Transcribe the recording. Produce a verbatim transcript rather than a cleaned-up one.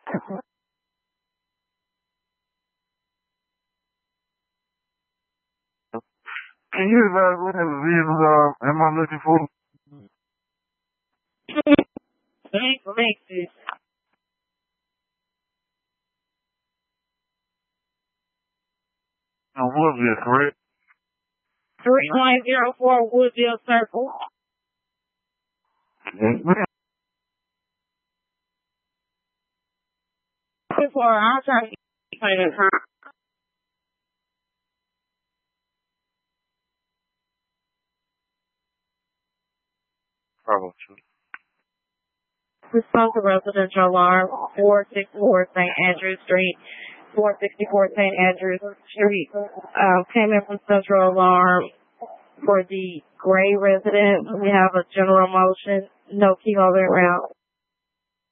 Can you advise what type of vehicles uh, am I looking for? Thanks for making On Woodville, correct? three one zero four Woodville Circle. Yes, ma'am. Before I'll try to find it. Probably. Response to residential alarm, four sixty-four Saint Andrews Street, four sixty-four Saint Andrews Street. Uh, came in from Central Alarm for the Gray resident. We have a general motion, no key holder route.